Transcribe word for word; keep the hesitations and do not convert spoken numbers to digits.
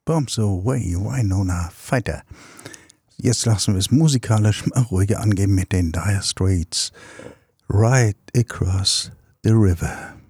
Bombs Away, Winona Fighter. Jetzt lassen wir es musikalisch mal ruhiger angehen mit den Dire Straits. Right Across the River.